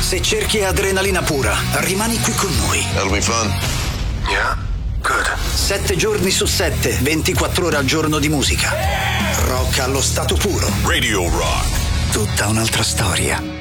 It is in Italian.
Se cerchi adrenalina pura, rimani qui con noi. That'll be fun. Yeah? Good. 7 giorni su 7, 24 ore al giorno di musica. Rock allo stato puro. Radio Rock. Tutta un'altra storia.